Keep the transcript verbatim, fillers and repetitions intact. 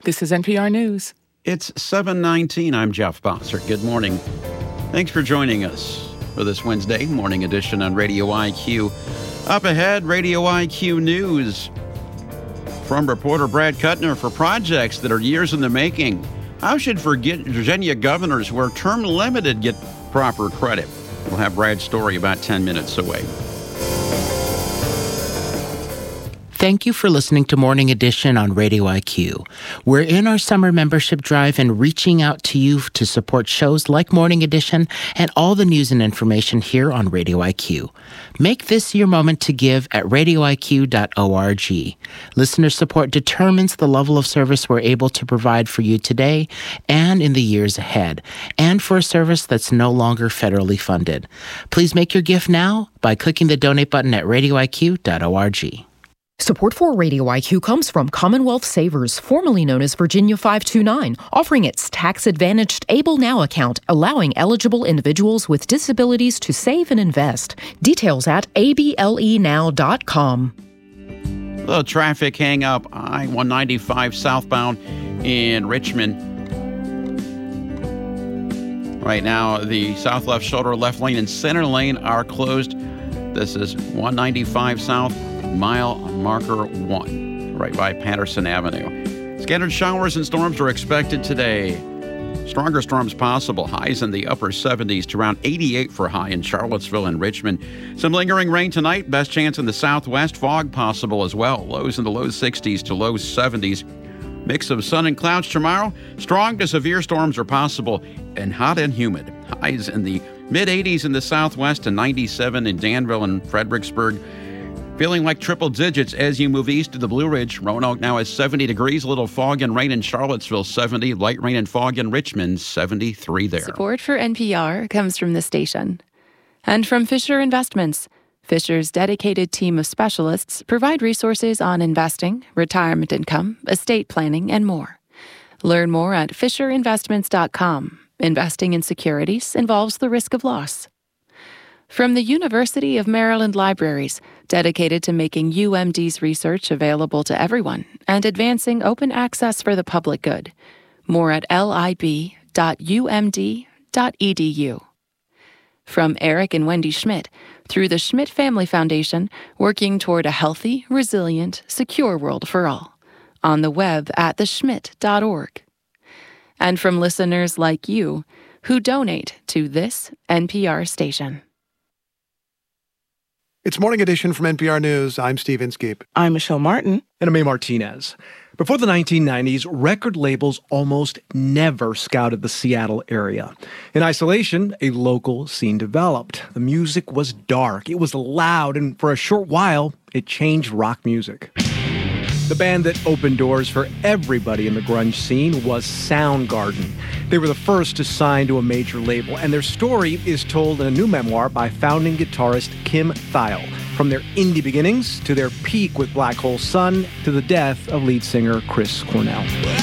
This is N P R News. It's seven nineteen. I'm Jeff Bossert. Good morning. Thanks for joining us for this Wednesday morning edition on Radio I Q. Up ahead, Radio I Q News from reporter Brad Kuttner for projects that are years in the making. How should Virginia governors who are term limited get proper credit? We'll have Brad's story about ten minutes away. Thank you for listening to Morning Edition on Radio I Q. We're in our summer membership drive and reaching out to you to support shows like Morning Edition and all the news and information here on Radio I Q. Make this your moment to give at radio I Q dot org. Listener support determines the level of service we're able to provide for you today and in the years ahead, and for a service that's no longer federally funded. Please make your gift now by clicking the donate button at radio I Q dot org. Support for Radio I Q comes from Commonwealth Savers, formerly known as Virginia five two nine, offering its tax-advantaged Able Now account, allowing eligible individuals with disabilities to save and invest. Details at A B L E now dot com. The traffic hang up I one ninety-five southbound in Richmond. Right now, the south left shoulder, left lane, and center lane are closed. This is one ninety-five south. Mile marker one, right by Patterson Avenue. Scattered showers and storms are expected today. Stronger storms possible. Highs in the upper seventies to around eighty-eight for high in Charlottesville and Richmond. Some lingering rain tonight. Best chance in the southwest. Fog possible as well. Lows in the low sixties to low seventies. Mix of sun and clouds tomorrow. Strong to severe storms are possible and hot and humid. Highs in the mid eighties in the southwest and ninety-seven in Danville and Fredericksburg. Feeling like triple digits as you move east to the Blue Ridge. Roanoke now has seventy degrees, a little fog and rain in Charlottesville, seventy, light rain and fog in Richmond, seventy-three there. Support for N P R comes from the station. And from Fisher Investments. Fisher's dedicated team of specialists provide resources on investing, retirement income, estate planning, and more. Learn more at fisher investments dot com. Investing in securities involves the risk of loss. From the University of Maryland Libraries, dedicated to making U M D's research available to everyone and advancing open access for the public good. More at lib dot u m d dot e d u. From Eric and Wendy Schmidt, through the Schmidt Family Foundation, working toward a healthy, resilient, secure world for all. On the web at the schmidt dot org. And from listeners like you who donate to this N P R station. It's Morning Edition from N P R News. I'm Steve Inskeep. I'm Michelle Martin. And I'm A. Martinez. Before the nineteen nineties, record labels almost never scouted the Seattle area. In isolation, a local scene developed. The music was dark, it was loud, and for a short while, it changed rock music. The band that opened doors for everybody in the grunge scene was Soundgarden. They were the first to sign to a major label, and their story is told in a new memoir by founding guitarist Kim Thayil. From their indie beginnings to their peak with Black Hole Sun to the death of lead singer Chris Cornell.